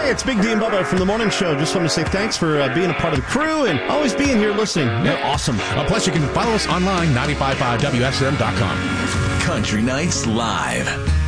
Hey, it's Big D and Bubba from the Morning Show. Just want to say thanks for being a part of the crew and always being here listening. You're awesome. Plus, you can follow us online, 955WSM.com. Country Nights Live.